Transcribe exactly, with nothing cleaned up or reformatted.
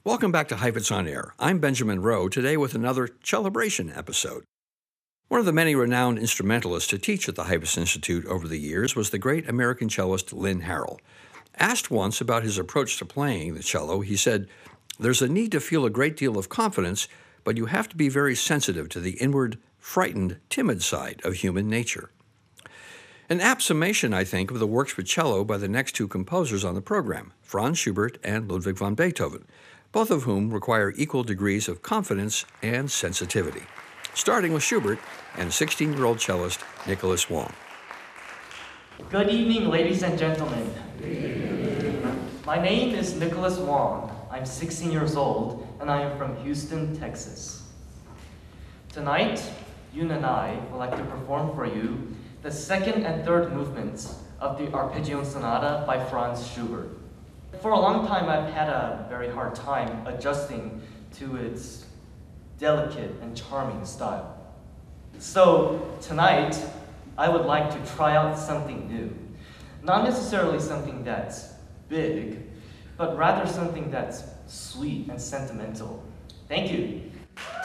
Welcome back to Heifetz on Air. I'm Benjamin Rowe, today with another Celebration episode. One of the many renowned instrumentalists to teach at the Heifetz Institute over the years was the great American cellist Lynn Harrell. Asked once about his approach to playing the cello, he said, "There's a need to feel a great deal of confidence, but you have to be very sensitive to the inward, frightened, timid side of human nature." An apt summation, I think, of the works for cello by the next two composers on the program, Franz Schubert and Ludwig van Beethoven, both of whom require equal degrees of confidence and sensitivity. Starting with Schubert and sixteen-year-old cellist Nicholas Wong. Good evening, ladies and gentlemen. My name is Nicholas Wong. I'm sixteen years old, and I am from Houston, Texas. Tonight, Yoon and I would like to perform for you the second and third movements of the Arpeggione Sonata by Franz Schubert. For a long time, I've had a very hard time adjusting to its delicate and charming style. So tonight, I would like to try out something new. Not necessarily something that's big, but rather something that's sweet and sentimental. Thank you.